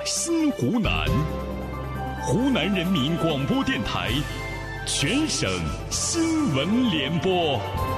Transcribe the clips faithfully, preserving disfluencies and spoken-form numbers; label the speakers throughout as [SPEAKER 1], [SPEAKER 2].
[SPEAKER 1] 新湖南，湖南人民广播电台全省新闻联播。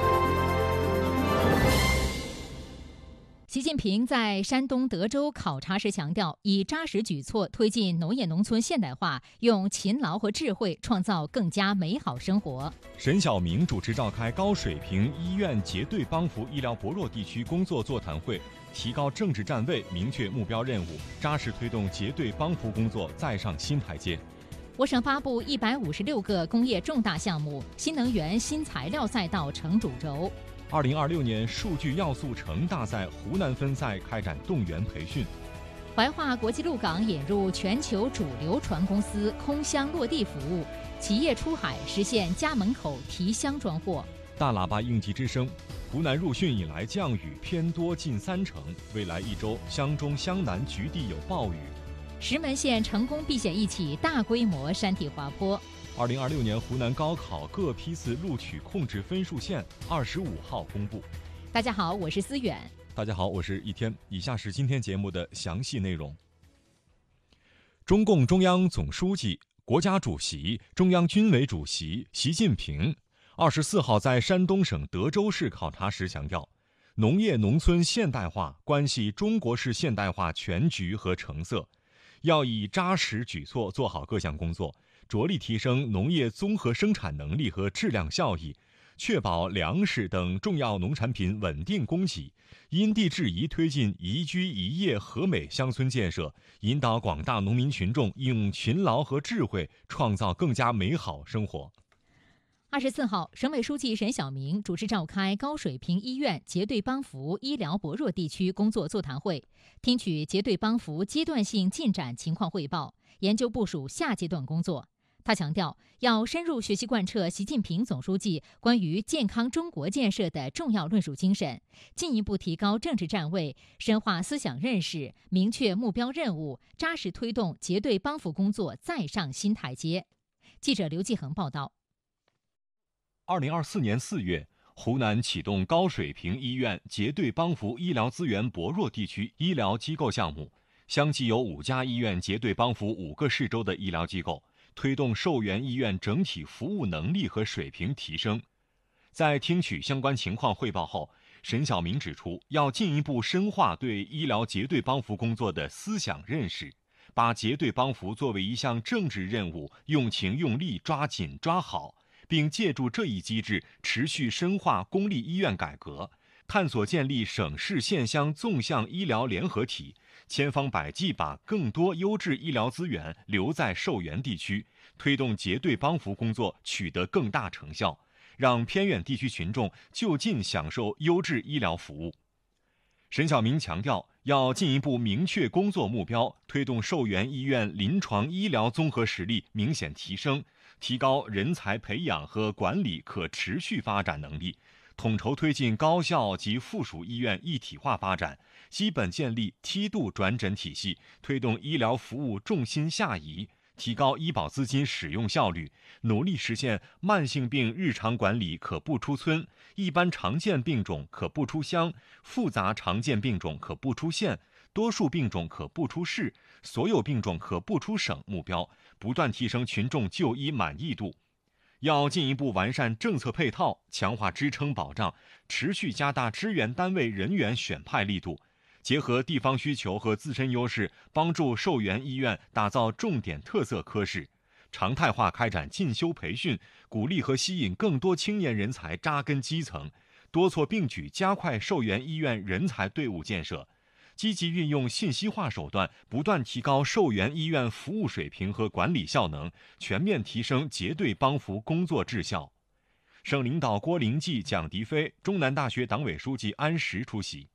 [SPEAKER 2] 习近平在山东德州考察时强调，以扎实举措推进农业农村现代化，用勤劳和智慧创造更加美好生活。
[SPEAKER 3] 沈晓明主持召开高水平医院结对帮扶医疗薄弱地区工作座谈会，提高政治站位，明确目标任务，扎实推动结对帮扶工作再上新台阶。
[SPEAKER 2] 我省发布一百五十六个工业重大项目，新能源、新材料赛道成主轴。
[SPEAKER 3] 二零二六年数据要素城大赛湖南分赛开展动员培训。
[SPEAKER 2] 怀化国际陆港引入全球主流船公司空箱落地服务，企业出海实现家门口提箱装货。
[SPEAKER 3] 大喇叭应急之声，湖南入汛以来降雨偏多近三成，未来一周湘中湘南局地有暴雨。
[SPEAKER 2] 石门县成功避险一起大规模山体滑坡。
[SPEAKER 3] 二零二六年湖南高考各批次录取控制分数线二十五号公布。
[SPEAKER 2] 大家好，我是思远。
[SPEAKER 3] 大家好，我是一天。以下是今天节目的详细内容。中共中央总书记、国家主席、中央军委主席习近平二十四号在山东省德州市考察时强调，农业农村现代化关系中国式现代化全局和成色，要以扎实举措做好各项工作，着力提升农业综合生产能力和质量效益，确保粮食等重要农产品稳定供给，因地制宜推进宜居宜业和美乡村建设，引导广大农民群众用勤劳和智慧创造更加美好生活。
[SPEAKER 2] 二十四号，省委书记沈晓明主持召开高水平医院结对帮扶医疗薄弱地区工作座谈会，听取结对帮扶阶段性进展情况汇报，研究部署下阶段工作。他强调，要深入学习贯彻习近平总书记关于健康中国建设的重要论述精神，进一步提高政治站位，深化思想认识，明确目标任务，扎实推动结对帮扶工作再上新台阶。记者刘继恒报道。
[SPEAKER 3] 二零二四年四月，湖南启动高水平医院结对帮扶医疗资源薄弱地区医疗机构项目，相继有五家医院结对帮扶五个市州的医疗机构，推动受援医院整体服务能力和水平提升。在听取相关情况汇报后，沈晓明指出，要进一步深化对医疗结对帮扶工作的思想认识，把结对帮扶作为一项政治任务，用情用力抓紧抓好，并借助这一机制持续深化公立医院改革，探索建立省市县乡纵向医疗联合体，千方百计把更多优质医疗资源留在受援地区，推动结对帮扶工作取得更大成效，让偏远地区群众就近享受优质医疗服务。沈晓明强调，要进一步明确工作目标，推动受援医院临床医疗综合实力明显提升，提高人才培养和管理可持续发展能力，统筹推进高校及附属医院一体化发展，基本建立梯度转诊体系，推动医疗服务重心下移，提高医保资金使用效率，努力实现慢性病日常管理可不出村，一般常见病种可不出乡，复杂常见病种可不出县，多数病种可不出市，所有病种可不出省目标，不断提升群众就医满意度。要进一步完善政策配套，强化支撑保障，持续加大支援单位人员选派力度，结合地方需求和自身优势，帮助受援医院打造重点特色科室，常态化开展进修培训，鼓励和吸引更多青年人才扎根基层，多措并举加快受援医院人才队伍建设，积极运用信息化手段，不断提高受援医院服务水平和管理效能，全面提升结对帮扶工作质效。省领导郭灵济、蒋迪飞，中南大学党委书记安石出席。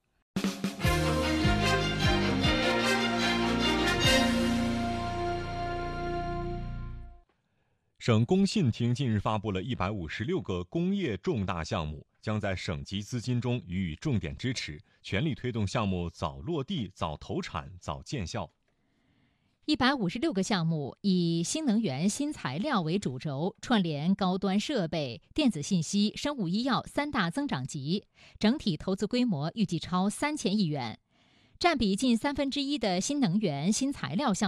[SPEAKER 3] 省工信厅近日发布了一百五十六个工业重大项目，将在省级资金中予以重点支持，全力推动项目早落地、早投产、早见效。
[SPEAKER 2] 一百五十六个项目以新能源、新材料为主轴，串联高端设备、电子信息、生物医药三大增长极，整体投资规模预计超三千亿元。占比近三分之一的新能源、新材料项